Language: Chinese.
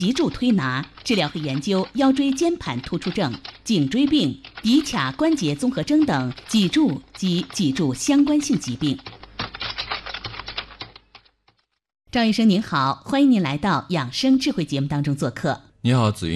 脊柱推拿，治疗和研究腰椎间盘突出症、颈椎病、骶髂关节综合征等脊柱及脊柱相关性疾病。赵医生您好，欢迎您来到养生智慧节目当中做客。 你好，子云。